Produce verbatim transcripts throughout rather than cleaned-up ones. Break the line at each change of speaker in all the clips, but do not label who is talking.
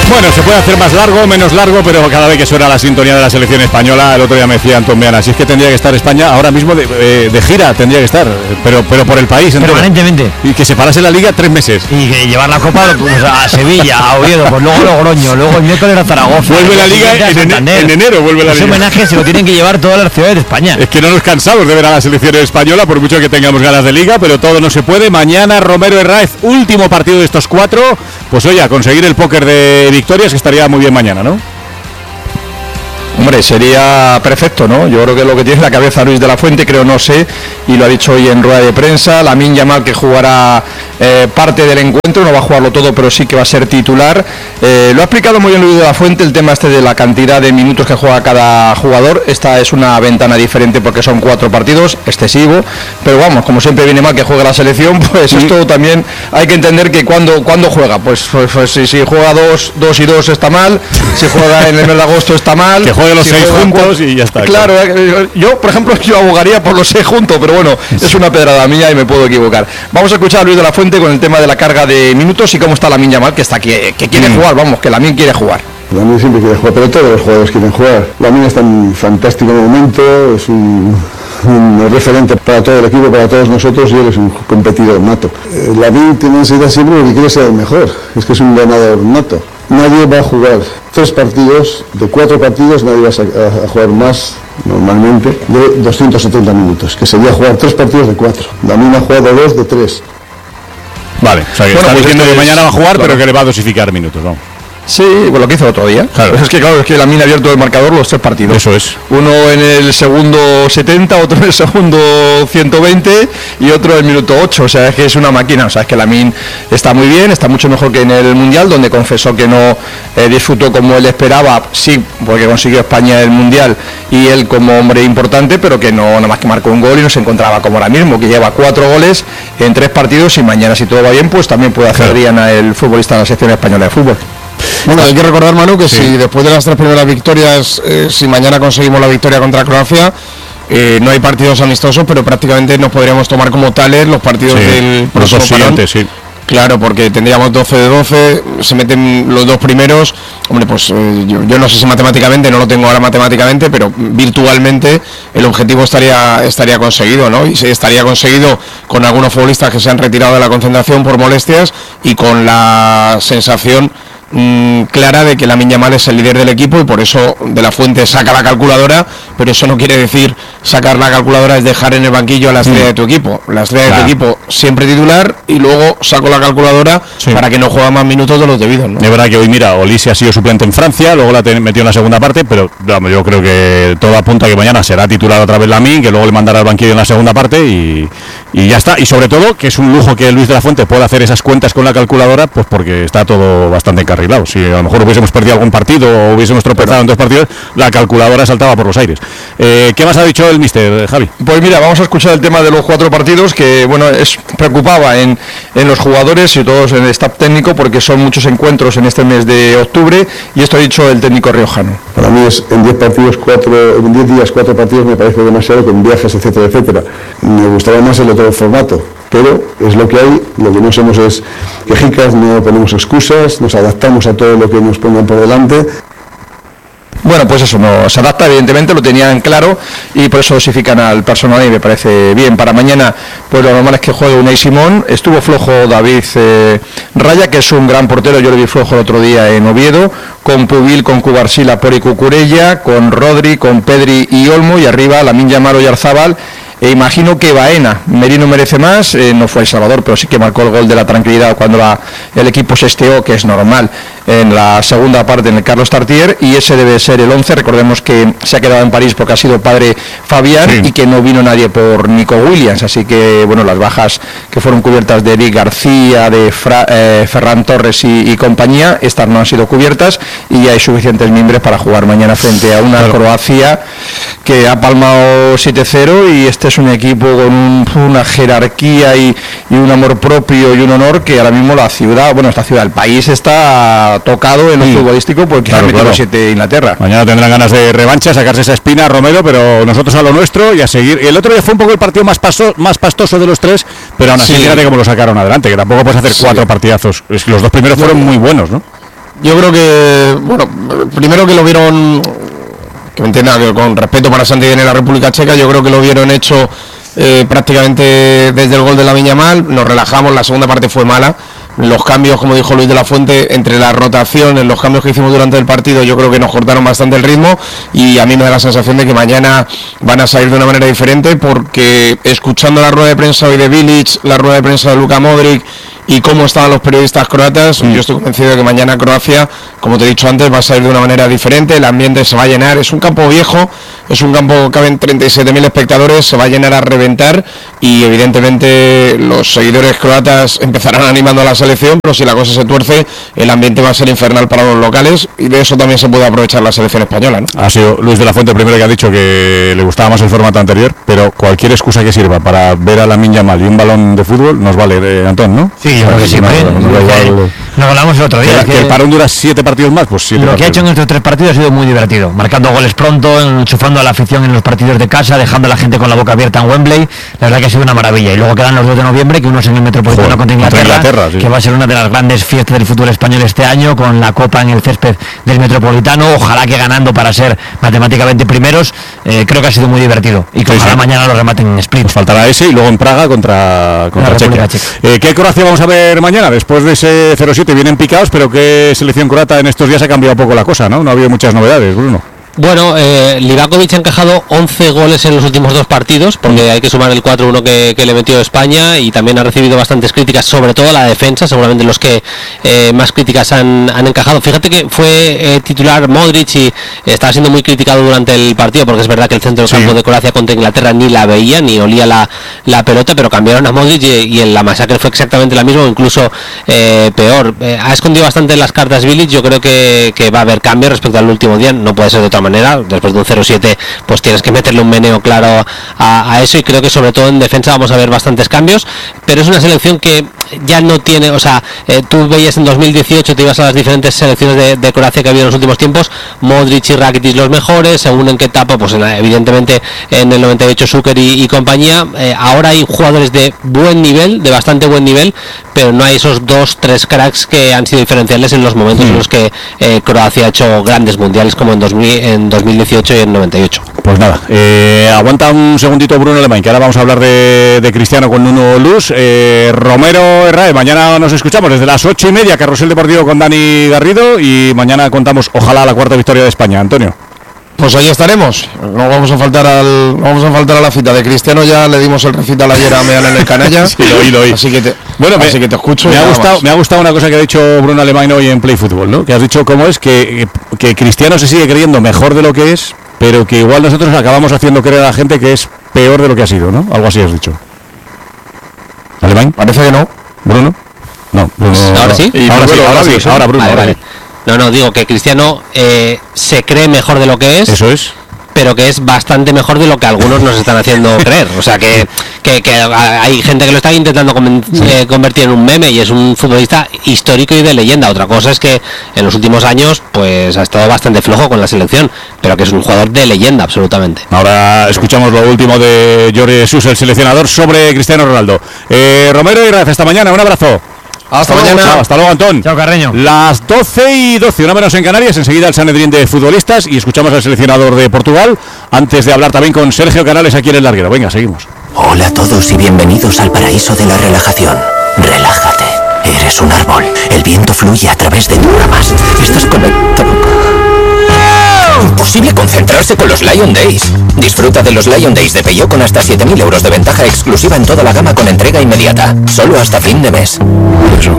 Bueno, se puede hacer más largo, menos largo, pero cada vez que suena la sintonía de la selección española, el otro día me decía Antón Meana, si es que tendría que estar España ahora mismo de, eh, de gira, tendría que estar, pero pero por el país entero.
Permanentemente.
Y que se parase la liga tres meses.
Y que llevar la copa pues, a Sevilla, a Oviedo, pues luego Logroño, luego el miércoles a Zaragoza.
Vuelve la liga en, en, en enero, vuelve la
Ese
liga.
Ese homenaje se lo tienen que llevar todas las ciudades de España.
Es que no nos cansamos de ver a la selección española, por mucho que tengamos ganas de liga, pero todo no se puede. Mañana Romero Herráez, último partido de estos cuatro, pues oye, a conseguir el póker de victorias, que estaría muy bien mañana, ¿no?
Hombre, sería perfecto, ¿no? Yo creo que lo que tiene en la cabeza Luis de la Fuente, creo, no sé, y lo ha dicho hoy en rueda de prensa, Lamine Yamal, que jugará eh, parte del encuentro, no va a jugarlo todo, pero sí que va a ser titular. Eh, lo ha explicado muy bien Luis de la Fuente, el tema este de la cantidad de minutos que juega cada jugador. Esta es una ventana diferente porque son cuatro partidos, excesivo, pero vamos, como siempre viene mal que juegue la selección, pues sí. Esto también hay que entender que cuando, cuando juega, pues, pues, pues si, si juega dos, dos y dos está mal, si juega en el mes de agosto está mal.
Que juegue los si seis juntos cuatro, y ya está.
Claro, claro, yo por ejemplo yo abogaría por los seis juntos, pero bueno, es una pedrada mía y me puedo equivocar. Vamos a escuchar a Luis de la Fuente con el tema de la carga de minutos y cómo está Lamine Yamal, que está aquí, que quiere mm. jugar, vamos, que Lamine quiere jugar.
Lamine siempre quiere jugar, pero todos los jugadores quieren jugar. Lamine está en fantástico momento, es un, un referente para todo el equipo, para todos nosotros, y él es un competidor nato. Eh, Lamine tiene ansiedad siempre porque quiere ser el mejor, es que es un ganador nato. Nadie va a jugar tres partidos, de cuatro partidos nadie va a, a jugar más normalmente de doscientos setenta minutos, que sería jugar tres partidos de cuatro. Lamine ha jugado dos de tres.
Vale, o sea que bueno, está pues diciendo que es, mañana va a jugar, claro, pero que le va a dosificar minutos, vamos.
Sí, pues lo que hizo el otro día. Claro. Pues es que claro, es que Lamine ha abierto el marcador los tres partidos.
Eso es.
Uno en el segundo setenta, otro en el segundo ciento veinte y otro en el minuto ocho. O sea, es que es una máquina. O sea, es que Lamine está muy bien, está mucho mejor que en el Mundial, donde confesó que no eh, disfrutó como él esperaba. Sí, porque consiguió España el Mundial y él como hombre importante, pero que no nada más que marcó un gol y no se encontraba como ahora mismo, que lleva cuatro goles en tres partidos y mañana, si todo va bien, pues también puede hacer claro. Diana el futbolista de la sección española de fútbol.
Bueno, hay que recordar, Manu, que sí. si después de las tres primeras victorias, eh, si mañana conseguimos la victoria contra Croacia, eh, no hay partidos amistosos, pero prácticamente nos podríamos tomar como tales los partidos sí, del próximo
siguiente, sí.
Claro, porque tendríamos doce de doce, se meten los dos primeros. Hombre, pues eh, yo, yo no sé si matemáticamente, no lo tengo ahora matemáticamente, pero virtualmente el objetivo estaría estaría conseguido, ¿no? Y se estaría conseguido con algunos futbolistas que se han retirado de la concentración por molestias y con la sensación Mm, clara de que Lamine Yamal es el líder del equipo y por eso de la Fuente saca la calculadora, pero eso no quiere decir sacar la calculadora es dejar en el banquillo a la estrella mm. de tu equipo. La estrella claro. de tu equipo siempre titular y luego saco la calculadora sí. para que no juegue más minutos de los debidos, ¿no?
Es verdad que hoy, mira, Olise ha sido suplente en Francia, luego la metió en la segunda parte, pero vamos, yo creo que todo apunta a que mañana será titular otra vez Lamine, que luego le mandará al banquillo en la segunda parte y, y ya está. Y sobre todo que es un lujo que Luis de la Fuente pueda hacer esas cuentas con la calculadora, pues porque está todo bastante encarrilado. Si a lo mejor hubiésemos perdido algún partido o hubiésemos tropezado en dos partidos, la calculadora saltaba por los aires. Eh, ¿Qué más ha dicho el míster, Javi?
Pues mira, vamos a escuchar el tema de los cuatro partidos, que bueno, es preocupaba en, en los jugadores y todos en el staff técnico, porque son muchos encuentros en este mes de octubre, y esto ha dicho el técnico riojano.
Para mí es en diez partidos, cuatro, en diez días, cuatro partidos me parece demasiado, con viajes, etcétera, etcétera. Me gustaba más el otro formato, pero es lo que hay. Lo que no somos es quejicas, no ponemos excusas, nos adaptamos a todo lo que nos pongan por delante.
Bueno, pues eso, no se adapta, evidentemente, lo tenían claro y por eso dosifican al personal y me parece bien. Para mañana, pues lo normal es que juegue Unai Simón. Estuvo flojo David eh, Raya, que es un gran portero, yo lo vi flojo el otro día en Oviedo, con Pubil, con Cubarsí, Pori, Cucurella, con Rodri, con Pedri y Olmo, y arriba Lamine Yamal y Arzabal. E imagino que Baena, Merino merece más, eh, no fue El Salvador, pero sí que marcó el gol de la tranquilidad cuando la, el equipo se esteó, que es normal, en la segunda parte en el Carlos Tartier, y ese debe ser el once. Recordemos que se ha quedado en París porque ha sido padre Fabián sí. y que no vino nadie por Nico Williams, así que bueno, las bajas que fueron cubiertas de Eric García, de Fra, eh, Ferran Torres y, y compañía, estas no han sido cubiertas y ya hay suficientes miembros para jugar mañana frente a una claro. Croacia que ha palmado siete cero, y este es un equipo con un, una jerarquía y, y un amor propio y un honor que ahora mismo la ciudad, bueno, esta ciudad, el país está tocado en lo sí. futbolístico porque claro, ha metido claro. siete Inglaterra.
Mañana tendrán ganas de revancha, sacarse esa espina, Romero, pero nosotros a lo nuestro y a seguir. El otro día fue un poco el partido más paso, más pastoso de los tres, pero aún así sí. fíjate cómo lo sacaron adelante, que tampoco puedes hacer sí. cuatro partidazos. Es que los dos primeros fueron muy buenos, ¿no?
yo creo que, bueno, primero que lo vieron, que me entienda, que con respeto para Santi en la República Checa, yo creo que lo vieron hecho eh, prácticamente desde el gol de Lamine Yamal. Nos relajamos, la segunda parte fue mala. Los cambios, como dijo Luis de la Fuente, entre las rotaciones, los cambios que hicimos durante el partido, yo creo que nos cortaron bastante el ritmo, y a mí me da la sensación de que mañana van a salir de una manera diferente, porque escuchando la rueda de prensa hoy de Bilic, la rueda de prensa de Luka Modric y cómo estaban los periodistas croatas, yo estoy convencido de que mañana Croacia, como te he dicho antes, va a salir de una manera diferente. El ambiente se va a llenar, es un campo viejo, es un campo que caben treinta y siete mil espectadores, se va a llenar a reventar, y evidentemente los seguidores croatas empezarán animando a la selección, pero si la cosa se tuerce, el ambiente va a ser infernal para los locales, y de eso también se puede aprovechar la selección española, ¿no?
Ha sido Luis de la Fuente el primero que ha dicho que le gustaba más el formato anterior, pero cualquier excusa que sirva para ver a Lamine Yamal y un balón de fútbol nos vale, eh, Antón, ¿no?
Sí, yo creo que sí,
no,
¿eh?
no, no, igual,
Nos hablamos el otro día.
Que, que el parón dura siete partidos más, pues siete
Lo
partidos.
que ha hecho en estos tres partidos ha sido muy divertido, marcando goles pronto, enchufando a la afición en los partidos de casa, dejando a la gente con la boca abierta en Wembley. La verdad que ha sido una maravilla. Y luego quedan los dos de noviembre, que uno es en el Metropolitano
Joder,
contra Inglaterra,
contra Inglaterra, sí.
que va a ser una de las grandes fiestas del fútbol español este año, con la Copa en el césped del Metropolitano, ojalá que ganando para ser matemáticamente primeros. Eh, creo que ha sido muy divertido, y que
Sí,
ojalá
sí.
mañana lo rematen en Split.
Nos faltará ese, y luego en Praga contra, contra
La
Chequia.
República Checa.
Eh, ¿Qué Croacia vamos a ver mañana? Después de ese cero siete vienen picados, pero ¿qué selección croata en estos días ha cambiado poco la cosa, ¿no? No ha habido muchas novedades, Bruno.
Bueno, eh, Livakovic ha encajado once goles en los últimos dos partidos, porque hay que sumar el cuatro uno que, que le metió España, y también ha recibido bastantes críticas, sobre todo la defensa, seguramente los que eh, más críticas han, han encajado. Fíjate que fue eh, titular Modric, y eh, estaba siendo muy criticado durante el partido, porque es verdad que el centro del
Sí.
campo de Croacia contra Inglaterra ni la veía, ni olía la, la pelota, pero cambiaron a Modric, y, y en la masacre fue exactamente la misma, o incluso eh, peor. Eh, ha escondido bastante las cartas Bilic. Yo creo que, que va a haber cambio respecto al último día, no puede ser de otra manera. Después de un cero siete, pues tienes que meterle un meneo claro a, a eso, y creo que sobre todo en defensa vamos a ver bastantes cambios, pero es una selección que ya no tiene, o sea, eh, tú veías en dos mil dieciocho, te ibas a las diferentes selecciones de, de Croacia que ha habido en los últimos tiempos, Modric y Rakitic los mejores, según en qué etapa, pues en la, evidentemente en el noventa y ocho Šuker y, y compañía. Eh, ahora hay jugadores de buen nivel, de bastante buen nivel, pero no hay esos dos, tres cracks que han sido diferenciales en los momentos mm. en los que eh, Croacia ha hecho grandes mundiales, como en, dos mil, en dos mil dieciocho y en noventa y ocho.
Pues nada, eh, aguanta un segundito Bruno Alemán, que ahora vamos a hablar de, de Cristiano con Nuno Luz. eh, Romero Herrera, mañana nos escuchamos desde las ocho y media, Carrusel Deportivo con Dani Garrido, y mañana contamos, ojalá, la cuarta victoria de España. Antonio.
Pues ahí estaremos. No vamos a faltar al, no vamos a faltar a la cita de Cristiano. Ya le dimos el recital ayer a Meana en el Canalla.
Sí, lo oí, lo oí.
Así que te,
bueno,
así
me,
que te escucho.
Me ha gustado,
más.
me ha gustado una cosa que ha dicho Bruno Alemán hoy en Play Fútbol, ¿no? Que has dicho cómo es que, que Cristiano se sigue creyendo mejor de lo que es, pero que igual nosotros acabamos haciendo creer a la gente que es peor de lo que ha sido, ¿no? Algo así has dicho. ¿Alemán?
Parece que no.
¿Bruno? No, Bruno.
¿Ahora sí?
Y ahora, sí, ahora, sí, ahora Bruno.
Vale,
ahora
vale.
sí.
No, no, digo que Cristiano eh, se cree mejor de lo que es.
Eso es.
Pero que es bastante mejor de lo que algunos nos están haciendo creer. O sea, que, que, que hay gente que lo está intentando conven- eh, convertir en un meme, y es un futbolista histórico y de leyenda. Otra cosa es que en los últimos años pues ha estado bastante flojo con la selección, pero que es un jugador de leyenda, absolutamente.
Ahora escuchamos lo último de Jorge Jesús, el seleccionador, sobre Cristiano Ronaldo. Eh, Romero y Rafa, hasta mañana, un abrazo.
Hasta,
Hasta
mañana.
Luego, chao, hasta luego, Antón.
Chao, Carreño.
Las doce y doce, una menos en Canarias. Enseguida el Sanedrín de futbolistas, y escuchamos al seleccionador de Portugal, antes de hablar también con Sergio Canales aquí en El Larguero. Venga, seguimos.
Hola a todos y bienvenidos al paraíso de la relajación. Relájate. Eres un árbol. El viento fluye a través de tus ramas. Estás conectado. Imposible concentrarse con los Lion Days. Disfruta de los Lion Days de Peugeot con hasta siete mil euros de ventaja exclusiva en toda la gama con entrega inmediata. Solo hasta fin de mes.
Eso.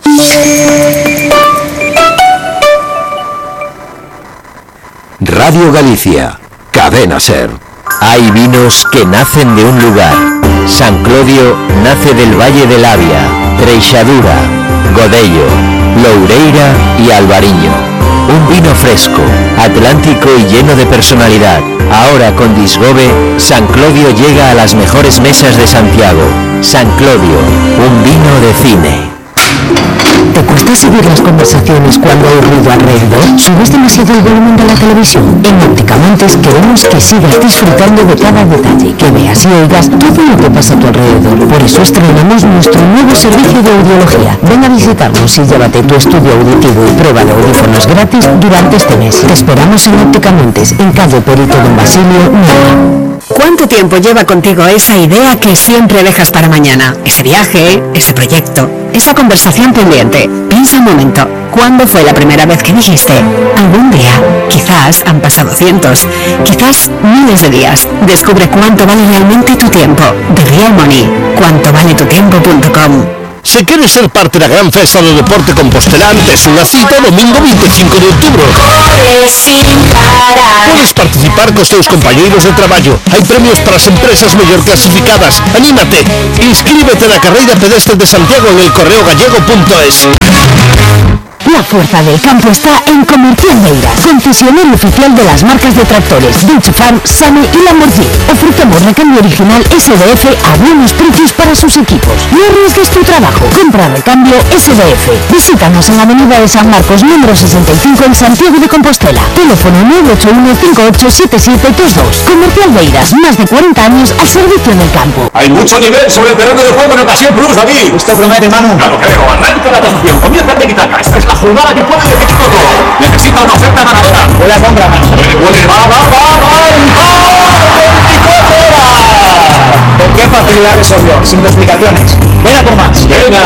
Radio Galicia, Cadena Ser.
Hay vinos que nacen de un lugar. San Clodio nace del Valle del Avia, Treixadura, Godello, Loureira y Albariño. Un vino fresco, atlántico y lleno de personalidad. Ahora con Disgobe, San Clodio llega a las mejores mesas de Santiago. San Clodio, un vino de cine.
¿Te cuesta seguir las conversaciones cuando hay ruido alrededor? ¿Subes demasiado el volumen de la televisión? En Óptica Montes queremos que sigas disfrutando de cada detalle, que veas y oigas todo lo que pasa a tu alrededor. Por eso estrenamos nuestro nuevo servicio de audiología. Ven a visitarnos y llévate tu estudio auditivo y prueba de audífonos gratis durante este mes. Te esperamos en Óptica Montes, en calle Perito Don Basilio, nueve.
¿Cuánto tiempo lleva contigo esa idea que siempre dejas para mañana? Ese viaje, ese proyecto, esa conversación pendiente. Piensa un momento, ¿cuándo fue la primera vez que dijiste? Algún día. Quizás han pasado cientos, quizás miles de días. Descubre cuánto vale realmente tu tiempo. The Real Money. cuánto vale tu tiempo punto com.
Si quieres ser parte de la gran festa del deporte compostelán, es una cita domingo veinticinco de octubre. Puedes participar con tus compañeros de trabajo. Hay premios para las empresas mejor clasificadas. ¡Anímate! Inscríbete en la carrera pedestre de Santiago en el correo gallego punto es.
La fuerza del campo está en Comercial Beiras, concesionario oficial de las marcas de tractores Dutch Farm, Same y Lamborghini. Ofrecemos recambio original S D F a buenos precios para sus equipos. No arriesgues tu trabajo, compra recambio S D F. Visítanos en la avenida de San Marcos número sesenta y cinco en Santiago de Compostela. Teléfono nueve ocho uno cinco ocho siete siete dos dos. Comercial Beiras, más de cuarenta años al servicio del campo.
Hay mucho nivel sobre el terreno de juego en Ocasión Plus, David.
Esto promete, Manu.
Claro, creo. Arranca la tasación. Comienza el tiki-taka. Esta es la jugada que puede elegir todo. Necesita una oferta ganadora.
Huele a compra, Manu.
Huele, huele, va, va, va, va.
¿Con qué facilidad resolvió? Sin explicaciones. Venga por más.
Venga.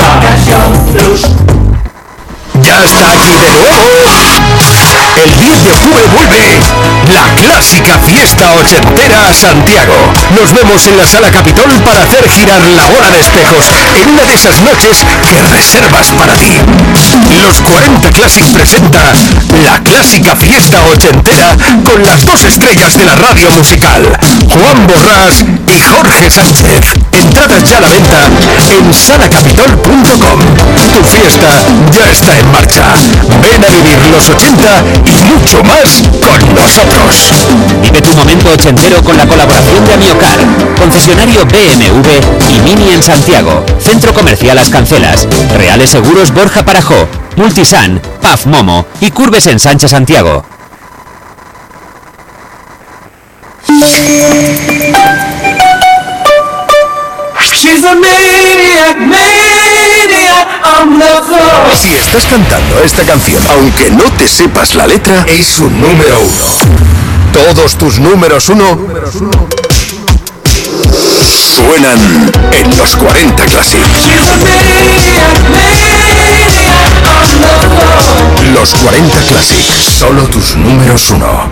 Ya está aquí de nuevo. El diez de octubre vuelve la clásica fiesta ochentera a Santiago. Nos vemos en la Sala Capitol para hacer girar la bola de espejos en una de esas noches que reservas para ti. Los cuarenta Classic presenta la clásica fiesta ochentera con las dos estrellas de la radio musical, Juan Borrás y Jorge Sánchez. Entradas ya a la venta en sala capitol punto com. Tu fiesta ya está en marcha. Ven a vivir los ochenta y mucho más con nosotros.
Vive tu momento ochentero con la colaboración de Amiocar, concesionario B M W y Mini en Santiago, Centro Comercial Las Cancelas, Reales Seguros Borja Parajó, Multisan, P A F Momo y Curves en Sánchez Santiago.
She's a maniac, maniac on the floor.
Si estás cantando esta canción, aunque no te sepas la letra, es un número uno. Todos tus números uno suenan en los cuarenta Classic. Los cuarenta Classic, solo tus números uno.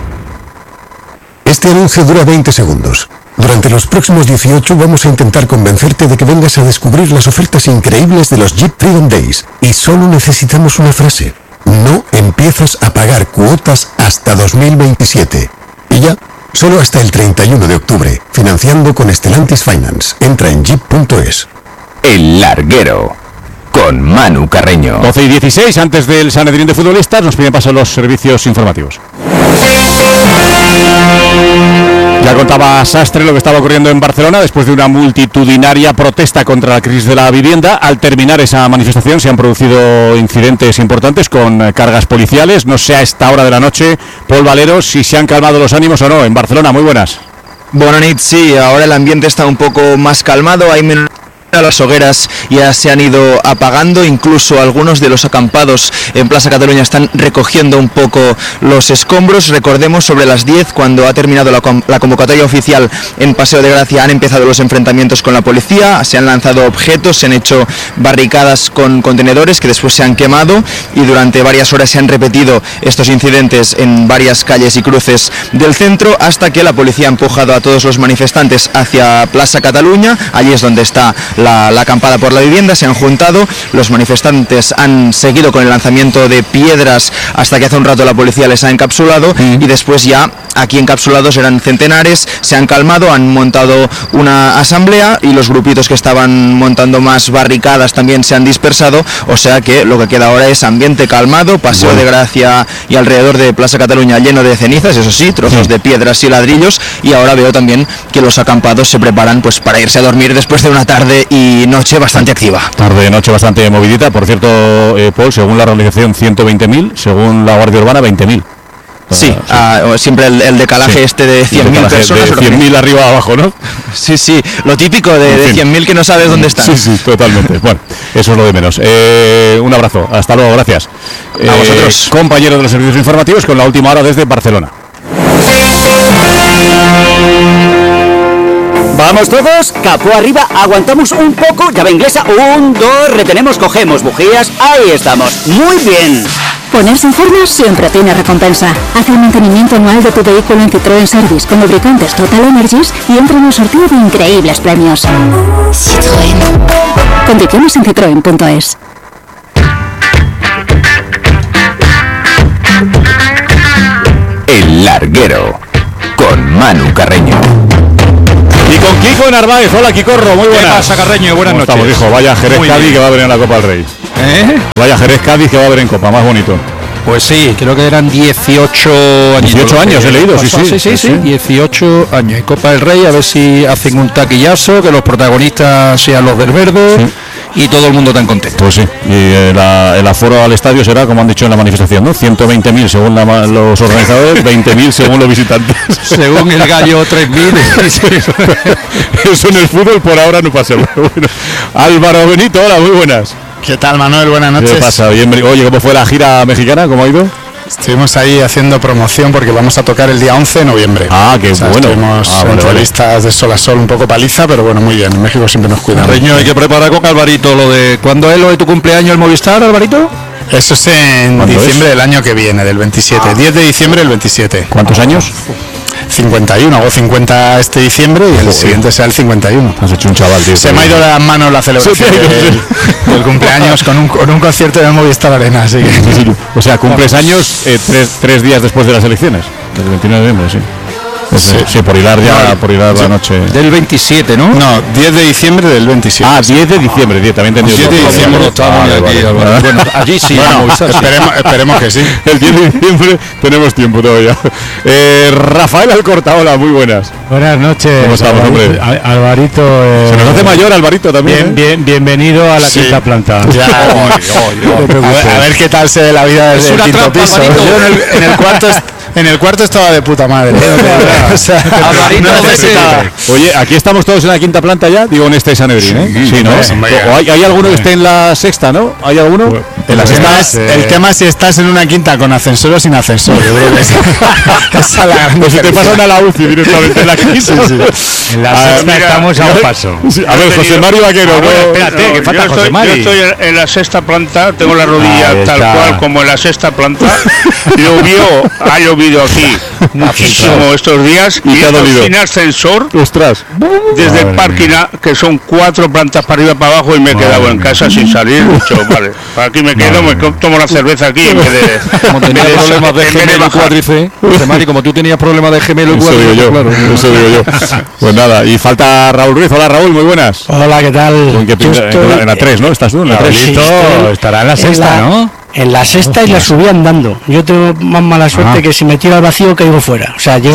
Este anuncio dura veinte segundos. Durante los próximos dieciocho vamos a intentar convencerte de que vengas a descubrir las ofertas increíbles de los Jeep Freedom Days. Y solo necesitamos una frase. No empiezas a pagar cuotas hasta dos mil veintisiete. Y ya, solo hasta el treinta y uno de octubre, financiando con Stellantis Finance. Entra en jeep punto es.
El Larguero, con Manu Carreño.
doce y dieciséis, antes del Sanedrín de Futbolistas, nos piden paso los servicios informativos. Ya contaba Sastre lo que estaba ocurriendo en Barcelona después de una multitudinaria protesta contra la crisis de la vivienda. Al terminar esa manifestación se han producido incidentes importantes con cargas policiales. No sé a esta hora de la noche, Paul Valero, si se han calmado los ánimos o no en Barcelona. Muy buenas.
Buenas noches, sí, ahora el ambiente está un poco más calmado, hay menos... Las hogueras ya se han ido apagando, incluso algunos de los acampados en Plaza Cataluña están recogiendo un poco los escombros. Recordemos, sobre las diez, cuando ha terminado la, la convocatoria oficial en Paseo de Gracia, han empezado los enfrentamientos con la policía, se han lanzado objetos, se han hecho barricadas con contenedores que después se han quemado, y durante varias horas se han repetido estos incidentes en varias calles y cruces del centro, hasta que la policía ha empujado a todos los manifestantes hacia Plaza Cataluña. Allí es donde está La, la acampada por la vivienda, se han juntado, los manifestantes han seguido con el lanzamiento de piedras hasta que hace un rato la policía les ha encapsulado mm. y después ya aquí encapsulados eran centenares, se han calmado, han montado una asamblea y los grupitos que estaban montando más barricadas también se han dispersado, o sea que lo que queda ahora es ambiente calmado, Paseo bueno. de Gracia y alrededor de Plaza Cataluña lleno de cenizas, eso sí, trozos sí. de piedras y ladrillos, y ahora veo también que los acampados se preparan pues para irse a dormir después de una tarde y noche bastante activa.
Tarde y noche bastante movidita, por cierto, eh, Paul, según la realización ciento veinte mil, según la Guardia Urbana veinte mil.
Sí, uh, siempre el, el decalaje sí. este de cien mil personas.
De cien mil arriba abajo, ¿no?
Sí, sí, lo típico de, de cien mil que no sabes dónde están.
Sí, sí, totalmente. Bueno, eso es lo de menos. Eh, un abrazo, hasta luego, gracias.
A eh, vosotros.
Compañeros de los servicios informativos con la última hora desde Barcelona.
Vamos todos, capó arriba, aguantamos un poco, llave inglesa, un, dos, retenemos, cogemos bujías, ahí estamos, muy bien.
Ponerse en forma siempre tiene recompensa. Haz el mantenimiento anual de tu vehículo en Citroën Service con lubricantes Total Energies y entra en un sorteo de increíbles premios. Citroën. Condiciones en citroen punto es.
El Larguero con Manu Carreño.
Y con Kiko Narváez. Hola, Kikorro, muy buenas.
¿Qué pasa, Carreño? Buenas noches.
Estamos, hijo, vaya Jerez Cádiz que va a ver en la Copa del Rey.
¿Eh?
Vaya Jerez Cádiz que va a ver en Copa, más bonito.
Pues sí, creo que eran dieciocho años.
dieciocho años he leído, sí sí,
sí, sí, sí. dieciocho años. En Copa del Rey, a ver si hacen un taquillazo, que los protagonistas sean los del verde. Sí. Y todo el mundo tan contento.
Pues sí, y el, el aforo al estadio será, como han dicho en la manifestación, ¿no? ciento veinte mil según la, los organizadores, veinte mil según los visitantes.
Según el gallo, tres mil.
Eso en el fútbol por ahora no pasa. Bueno, Álvaro Benito, hola, muy buenas.
¿Qué tal, Manuel? Buenas noches.
¿Qué pasa? Bien, oye, ¿cómo fue la gira mexicana? ¿Cómo ha ido?
Estuvimos ahí haciendo promoción porque vamos a tocar el día once de noviembre.
Ah, qué o sea, bueno.
Estuvimos
ah, vale,
entrevistas vale. de sol a sol, un poco paliza, pero bueno, muy bien. En México siempre nos cuidan.
Reño, hay que preparar con Alvarito lo de... ¿Cuándo es lo de tu cumpleaños el Movistar, Alvarito?
Eso es en diciembre es? del año que viene, del veintisiete. Ah. diez de diciembre del veintisiete.
¿Cuántos años?
cincuenta y uno, hago cincuenta este diciembre y el Joder. siguiente será el cincuenta y uno.
Has hecho un chaval, tío.
Se me ha ido de las manos la celebración sí, del, del cumpleaños con un, con un concierto de Movistar Arena, así que...
Sí, sí. O sea, cumples años eh, tres, tres días después de las elecciones, del veintinueve de noviembre, sí. Sí, sí, por hilar ya, por hilar sí. la noche.
Del veintisiete, ¿no?
No, diez de diciembre del veintisiete.
Ah, diez de diciembre, diez, también entendido.
diez de diciembre.
Ah, vale, vale. Vale. Bueno, allí sí.
Bueno, esperemos, esperemos que sí.
El diez de diciembre tenemos tiempo todavía. Eh, Rafael Alcorta, hola, muy buenas.
Buenas noches.
¿Cómo estamos, hombre?
Al, Alvarito. Eh,
Se nos hace mayor, Alvarito, también.
Bien,
¿eh?
bien, bienvenido a la sí. quinta planta.
Ya, oh, oh, oh. A, ver, a ver qué tal se ve la vida desde el quinto piso. Yo en el, en el cuarto... En el cuarto estaba de puta madre.
O sea, no Oye, aquí estamos todos en la quinta planta ya, digo en este Sanedrín, ¿eh? Sí, sí, ¿no? O hay, hay alguno que esté en la sexta, ¿no? ¿Hay alguno? Pues,
en la sexta es, eh... El tema es si estás en una quinta con ascensor o sin ascensor. Yo creo que es, esa la gran
pues si te pasan a la U C I directamente en la quinta. Sí, sí.
En la ah, sexta mira, estamos a un paso.
Sí, a ver, José Mario Vaquero.
Ah, bueno, espérate,
no,
que falta
yo
José
estoy,
Mario.
Yo estoy en la sexta planta, tengo la rodilla ah, tal cual como en la sexta planta. Llovió, ha llovido aquí muchísimo estos días y, y esto sin ascensor.
Ostras.
Desde
Madre
el parking a, que son cuatro plantas para arriba para abajo y me he quedado Madre en casa mía. sin salir mucho, vale. Aquí me quedo, Madre me tomo la cerveza aquí en vez de.
Como tenías problemas de gemelo y cuádriceps, Mari, como tú tenías problemas de gemelo y cuádriceps,
yo, claro. Eso digo yo. Pues nada, y falta Raúl Ruiz. Hola Raúl, muy buenas.
Hola, ¿qué tal?
¿En, qué pinta, estoy... en, la, en la tres, ¿no? ¿Estás tú? En la tres.
Sí,
estará en la sexta,
en la,
¿no?
En la sexta y la subí andando. Yo tengo más mala suerte ah. que si me tiro al vacío caigo fuera. O sea, yo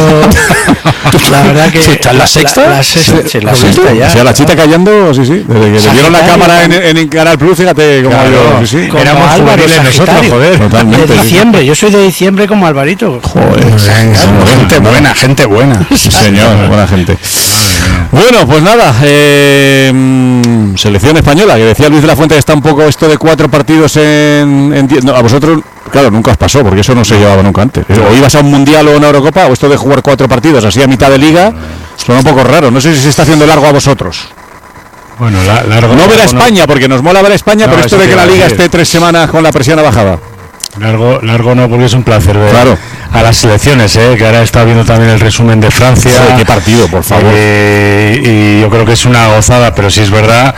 la verdad que
¿está en la sexta?
La, la sexta, sí, la sexta ya.
O sea, la chita callando, sí, sí. Desde que le dieron la cámara en, en, en Canal Plus, fíjate cómo
claro,
yo, sí, sí.
Éramos juveniles nosotros, joder. Totalmente. De diciembre, sí. Yo soy de diciembre como Alvarito.
Joder,
gente buena, gente buena.
Sí, señor, buena gente. Bueno, pues nada, eh, selección española, que decía Luis de la Fuente que está un poco esto de cuatro partidos en, en diez, no, a vosotros, claro, nunca os pasó, porque eso no se llevaba nunca antes. O ibas a un Mundial o una Eurocopa, o esto de jugar cuatro partidos así a mitad de liga, suena un poco raro, no sé si se está haciendo largo a vosotros.
Bueno, la, largo,
no ver a España, no. porque nos mola ver a España, no, pero esto de que la liga esté tres semanas con la presión a bajada.
Largo, largo no, porque es un placer ver
claro.
a las selecciones, ¿eh? Que ahora he estado viendo también el resumen de Francia.
Sí, qué partido, por favor.
Eh, y yo creo que es una gozada, pero sí es verdad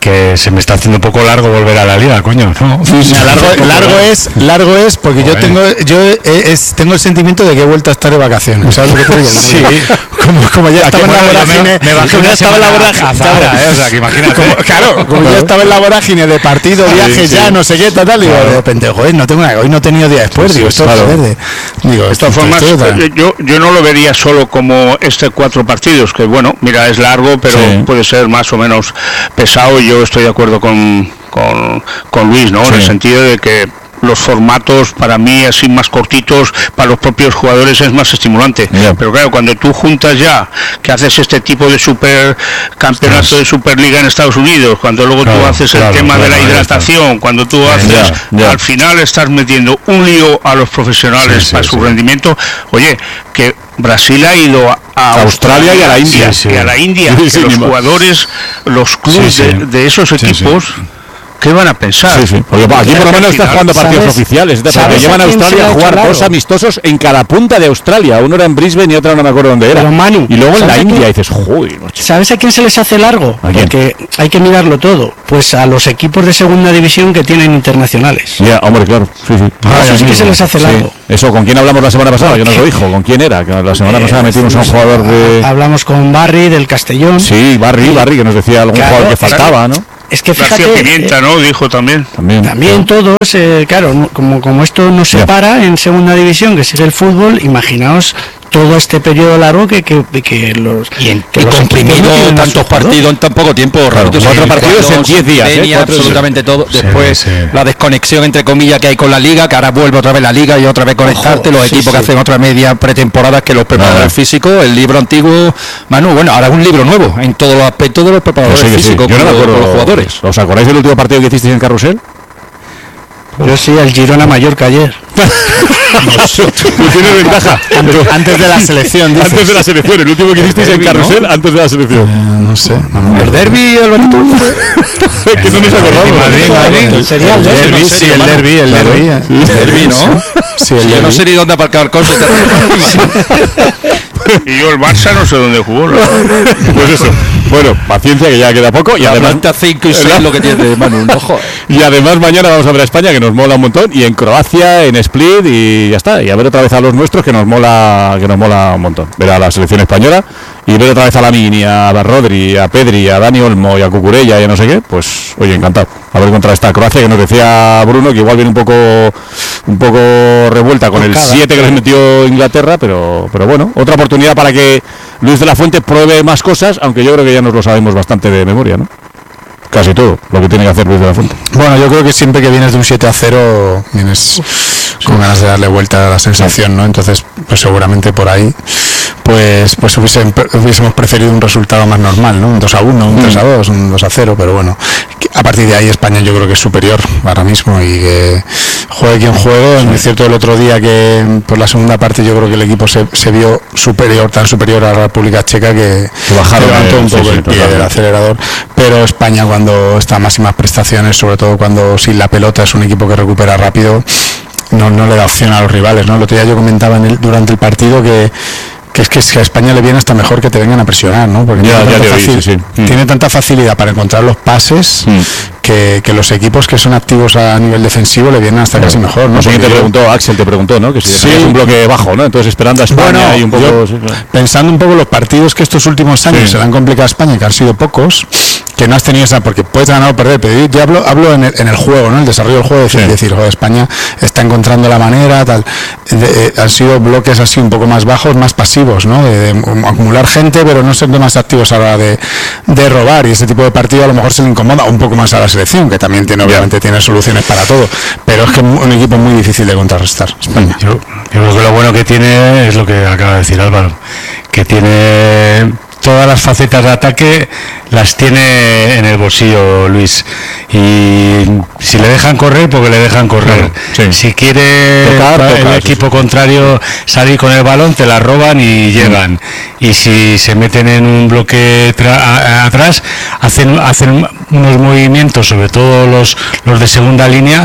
que se me está haciendo un poco largo volver a la liga, coño, ¿no?
largo, largo es, largo es porque Joder. yo tengo, yo es, tengo el sentimiento de que he vuelto a estar de vacaciones, ¿sabes lo que te digo? Sí. Como, como ya estaba en la vorágine, me bajé una estaba en la vorágine, o sea, que imagínate. Como, claro, como yo estaba en la vorágine de partido, viaje, sí, ya, sí. no sé qué, tal, tal, digo, de repente, joder, no tengo nada, hoy no he tenido día después, sí, digo, esto claro. es verde. Digo,
de todas formas, yo, yo no lo vería solo como este cuatro partidos, que bueno, mira, es largo, pero sí. puede ser más o menos pesado, y yo estoy de acuerdo con, con, con Luis, ¿no? Sí. En el sentido de que los formatos para mí así más cortitos para los propios jugadores es más estimulante, yeah. pero claro, cuando tú juntas ya que haces este tipo de super campeonato de Superliga en Estados Unidos, cuando luego claro, tú haces claro, el tema claro, de la hidratación, cuando tú haces yeah, yeah. al final estás metiendo un lío a los profesionales sí, sí, para sí, su sí. rendimiento. Oye, que Brasil ha ido a, a Australia, Australia y a la India, sí, sí. y a la India, sí, sí, que los jugadores, los clubes sí, sí. De, de esos equipos sí, sí. ¿qué van a pensar? Sí, sí. Porque aquí por lo menos estás jugando partidos ¿sabes? oficiales. Porque llevan a Australia a jugar dos amistosos en cada punta de Australia. Uno era en Brisbane y otro no me acuerdo dónde era.
Pero Manu,
y luego en la India dices, joder.
¿Sabes a quién se les hace largo? Porque hay que mirarlo todo. Pues a los equipos de segunda división que tienen internacionales.
Ya, yeah, hombre, claro. Sí, sí.
Ah, eso sí que se les hace largo. Sí.
Eso, ¿con quién hablamos la semana pasada? Yo no lo dijo. ¿Con quién era? Que la semana eh, pasada metimos a un jugador de...
Hablamos con Barry del Castellón.
Sí, Barry, sí. Barry, que nos decía algún claro, jugador que faltaba, ¿no?
Es que fíjate,
Pimienta, ¿no? Dijo también.
También, también todos, eh, claro, no, como, como esto no se yeah. para en segunda división, que sigue el fútbol, imaginaos todo este periodo largo que, que, que los
y, en, que y los comprimido tantos partidos en tan poco tiempo,
claro, cuatro partidos en diez días,
¿eh? absolutamente sí. todo. Después sí, sí. la desconexión entre comillas que hay con la liga, que ahora vuelve otra vez la liga y otra vez conectarte, Ojo, los sí, equipos sí. que hacen otra media pretemporada que los preparadores no. físicos, el libro antiguo, Manu, bueno, ahora es un libro nuevo en todos los aspectos de los preparadores sí, físicos sí. Yo no con, los, los jugadores.
¿Os acordáis del último partido que hicisteis en Carrusel?
Yo sí, el Girona Mallorca ayer.
Tú tienes ventaja.
Antes, antes de la selección, dices.
Antes de la selección, el último que hicisteis en Carrusel, ¿no? Antes de la selección.
Eh, no sé.
El derbi, Alvarito. Que no nos acordamos.
Madrid, Madrid.
Sería el derbi.
Sí, el derbi, el derbi.
El derbi, ¿no?
Sí, el
Yo no sé ni dónde aparcar el coche. Y yo el Barça no sé dónde jugó. Pues eso. Bueno, paciencia que ya queda poco. Y además
cinco y seis lo que tiene Manu, no joder.
Y además mañana vamos a ver a España, que nos mola un montón, y en Croacia, en Split, y ya está. Y a ver otra vez a los nuestros, que nos mola, que nos mola un montón. Ver a la selección española y ver otra vez a Lamine, a Rodri, a Pedri, a Dani Olmo y a Cucurella y a no sé qué. Pues oye, encantado. A ver contra esta Croacia, que nos decía Bruno que igual viene un poco un poco revuelta con el siete que les metió Inglaterra, pero pero bueno, otra oportunidad para que Luis de la Fuente pruebe más cosas, aunque yo creo que ya nos lo sabemos bastante de memoria, ¿no? Casi todo lo que tiene que hacer Luis de la Fuente.
Bueno, yo creo que siempre que vienes de un siete a cero vienes con ganas de darle vuelta a la sensación, ¿no? Entonces, pues seguramente por ahí pues pues hubiesen, hubiésemos preferido un resultado más normal, ¿no? Un dos a uno, un tres a dos, un dos a cero, pero bueno, a partir de ahí España yo creo que es superior ahora mismo, y que juegue quien juegue. Sí. Es cierto, el otro día que por la segunda parte yo creo que el equipo se, se vio superior, tan superior a la República Checa que, que bajaron, levantó un poco sí, sí, el pie totalmente. Del acelerador, pero España cuando está a máximas prestaciones, sobre todo cuando sin la pelota, es un equipo que recupera rápido, no, no le da opción a los rivales, ¿no? El otro día yo comentaba en el, durante el partido que que es que a España le viene hasta mejor que te vengan a presionar, ¿no? Porque ya, tiene, ya tanta facil, sí, sí. tiene tanta facilidad para encontrar los pases mm. que, que los equipos que son activos a nivel defensivo le vienen hasta claro. casi mejor, ¿no?
No sé quién te preguntó, Axel te preguntó, ¿no? Que si sí. es un bloque bajo, ¿no? Entonces esperando a España bueno, y un poco...
Yo,
sí, claro.
Pensando un poco los partidos que estos últimos años sí. se le han complicado a España, que han sido pocos, que no has tenido esa, porque puedes ganar o perder, pero yo hablo, hablo en, el, en el juego, ¿no? El desarrollo del juego, es decir, sí. decir joder, España está encontrando la manera, tal. De, eh, han sido bloques así un poco más bajos, más pasivos, ¿no? De, de acumular gente, pero no ser más activos a la hora de, de robar, y ese tipo de partido a lo mejor se le incomoda un poco más a la selección, que también tiene, obviamente, tiene soluciones para todo, pero es que es un equipo muy difícil de contrarrestar, España.
Yo, yo creo que lo bueno que tiene es lo que acaba de decir Álvaro, que tiene todas las facetas de ataque, las tiene en el bolsillo Luis, y si le dejan correr, porque le dejan correr, sí. si quiere tocar, el tocar, equipo sí. contrario salir con el balón, te la roban y llegan, sí. y si se meten en un bloque tra- a- atrás, hacen hacen unos movimientos, sobre todo los los de segunda línea,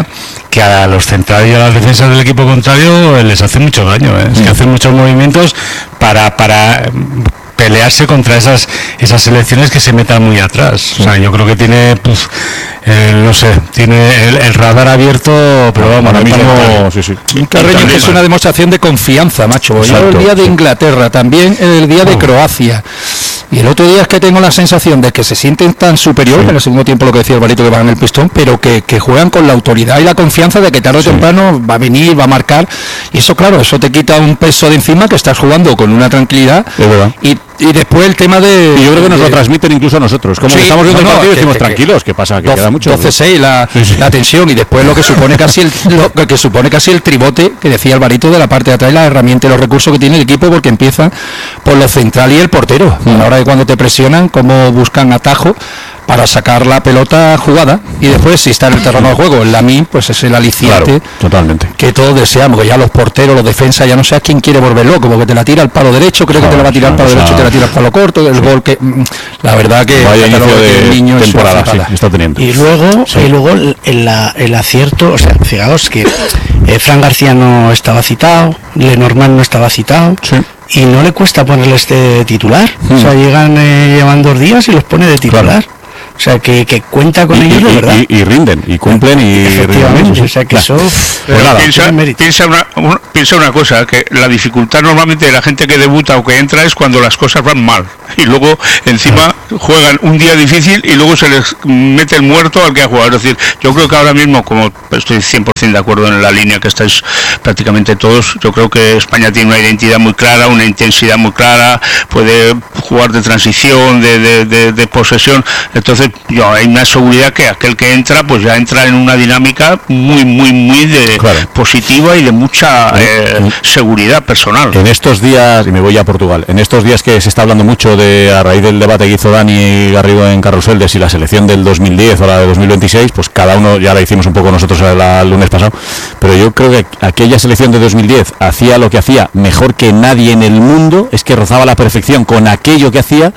que a los centrales y a las defensas del equipo contrario les hace mucho daño, ¿eh? Es que hacen muchos movimientos para para pelearse contra esas esas selecciones que se metan muy atrás. O sea, yo creo que tiene, pues, eh, no sé, tiene el, el radar abierto, pero vamos, ahora mismo...
Sí, sí. Carreño, que es una demostración de confianza, macho. Yo el día de Inglaterra, también el día de oh. Croacia. Y el otro día es que tengo la sensación de que se sienten tan superior, sí. En el segundo tiempo lo que decía Alvarito, que van en el pistón, pero que, que juegan con la autoridad y la confianza de que tarde o sí. temprano va a venir, va a marcar. Y eso, claro, eso te quita un peso de encima, que estás jugando con una tranquilidad.
Es verdad.
Y Y después el tema de...
Y yo creo que nos
de,
lo transmiten incluso a nosotros. Como
sí,
que estamos viendo no, el partido y decimos, que, tranquilos, ¿qué pasa? Que
doce,
queda mucho.
doce seis la,
sí, sí.
la tensión, y después lo que supone casi el lo que supone casi el tribote que decía Alvarito de la parte de atrás, la herramienta y los recursos que tiene el equipo, porque empieza por lo central y el portero. Mm. A la hora de cuando te presionan, cómo buscan atajo para sacar la pelota jugada, y después si está en el terreno de juego el Lamine, pues es el aliciente,
claro, totalmente,
que todos deseamos, que ya los porteros, los defensas, ya no sé a quién quiere volverlo, como que te la tira al palo derecho, creo claro, que te la va a tirar al palo o sea, derecho, te la tira al palo corto, el gol que la verdad que
vaya inicio de el niño temporada sí, está teniendo.
Y luego, sí. y luego el, el, el acierto, o sea, fijaos que eh, Fran García no estaba citado, Lenormand no estaba citado.
Sí.
Y no le cuesta ponerle este titular, hmm. o sea, llegan, eh, llevan dos días y los pone de titular. Claro. O sea, que, que cuenta con
y,
ellos,
y,
de verdad.
Y, y rinden, y cumplen, y
efectivamente, rinden. O sea, que eso...
Pues nada, piensa, piensa, una, una, piensa una cosa, que la dificultad normalmente de la gente que debuta o que entra es cuando las cosas van mal. Y luego, encima, juegan un día difícil y luego se les mete el muerto al que ha jugado. Es decir, yo creo que ahora mismo, como estoy cien por ciento de acuerdo en la línea que estáis prácticamente todos, yo creo que España tiene una identidad muy clara, una intensidad muy clara, puede jugar de transición, de, de, de, de posesión. Entonces, yo hay una seguridad que aquel que entra pues ya entra en una dinámica muy muy muy de claro. positiva y de mucha eh, seguridad personal.
En estos días, y me voy a Portugal, en estos días que se está hablando mucho de, a raíz del debate que hizo Dani Garrido en Carrusel, de si la selección del dos mil diez o la de dos mil veintiséis, pues cada uno, ya la hicimos un poco nosotros el, el lunes pasado, pero yo creo que aquella selección de dos mil diez hacía lo que hacía mejor que nadie en el mundo, es que rozaba la perfección con aquello que hacía.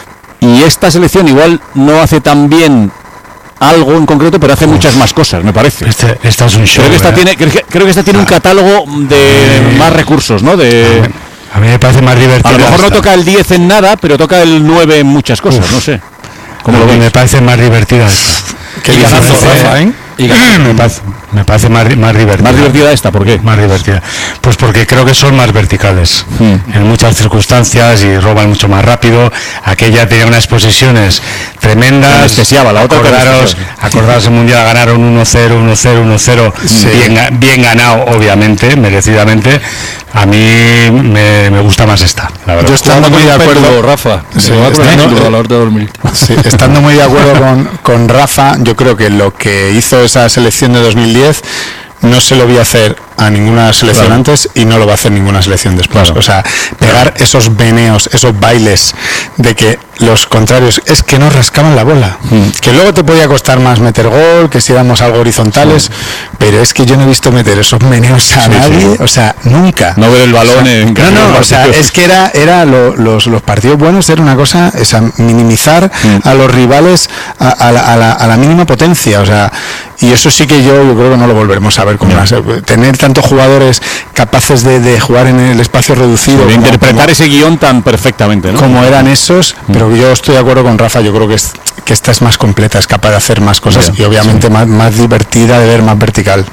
Y esta selección igual no hace tan bien algo en concreto, pero hace Uf. muchas más cosas, me parece.
Este, esta es un show.
Creo que esta, ¿eh? tiene, creo que, creo que esta tiene ah. un catálogo de eh. más recursos, ¿no? De,
a mí me parece más divertido.
A lo mejor esta. no toca el diez en nada, pero toca el nueve en muchas cosas, Uf. no sé.
¿Cómo lo ves? Me parece más divertida esta.
Qué ganazo, Rafa, ¿eh?
Y me parece, me parece más, más divertida.
¿Más divertida esta? ¿Por qué?
Más divertida. Pues porque creo que son más verticales hmm. en muchas circunstancias y roban mucho más rápido. Aquella tenía unas posiciones tremendas.
La otra
acordaros, acordaros el Mundial, ganaron uno cero, uno cero, uno cero. Sí. Bien, bien ganado, obviamente, merecidamente. A mí me, me gusta más esta, la verdad.
Yo estando muy de acuerdo, Rafa.
Sí, estando,
a la hora de dormir.
Sí, estando muy de acuerdo con, con Rafa, yo creo que lo que hizo esa selección de dos mil diez no se lo voy a hacer a ninguna selección claro. antes y no lo va a hacer ninguna selección después. Claro. O sea, pegar esos veneos, esos bailes de que los contrarios es que no rascaban la bola, mm. que luego te podía costar más meter gol, que si éramos algo horizontales, sí. pero es que yo no he visto meter esos veneos a sí, nadie, sí. o sea, nunca.
No ver el balón o sea, en
No, no, o sea, es que era era lo, los, los partidos buenos era una cosa, esa minimizar mm. a los rivales a, a, la, a, la, a la mínima potencia, o sea, y eso sí que yo, yo creo que no lo volveremos a ver con más. Tener tantos jugadores capaces de, de jugar en el espacio reducido,
de como, interpretar como, ese guión tan perfectamente, ¿no?
Como eran esos, mm. pero yo estoy de acuerdo con Rafa, yo creo que, es, que esta es más completa, es capaz de hacer más cosas Bien, y obviamente sí. más, más divertida de ver, más vertical.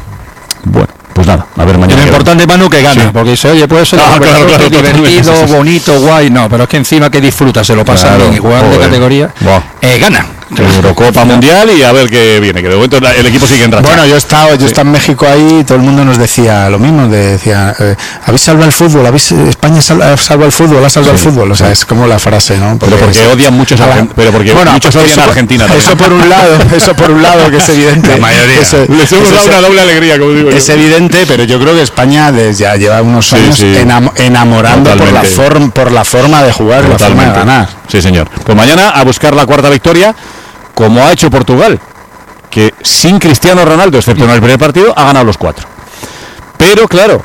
Mm. Bueno. Pues nada, a ver mañana.
Lo importante, Manu, que gane, sí. porque dice, oye, puede ser
no, claro, claro,
divertido,
claro,
bonito, guay, no, pero es que encima que disfruta, se lo pasa
claro,
bien y jugar de categoría,
wow.
eh, gana.
Eurocopa Mundial y a ver qué viene, que de momento el equipo sigue en racha.
Bueno, yo he estado, yo sí. estaba en México ahí y todo el mundo nos decía lo mismo, de, decía, eh, habéis salvado el fútbol, habéis España salva, salva el fútbol, ha salvado sí. el fútbol, o sea, es como la frase, ¿no?
Porque pero porque es, odian muchos, a, pero porque bueno, muchos odian
eso,
a Argentina.
Eso
también.
por un lado, eso por un lado que es evidente.
La mayoría.
Eso,
Les hemos dado una doble alegría, como digo.
Es
yo.
evidente, pero yo creo que España desde ya lleva unos sí, años sí. Enam enamorando por la, form por la forma de jugar, Totalmente. la forma de ganar.
Sí, señor. Pues mañana a buscar la cuarta victoria, como ha hecho Portugal, que sin Cristiano Ronaldo, excepto en el primer partido, ha ganado los cuatro. Pero claro,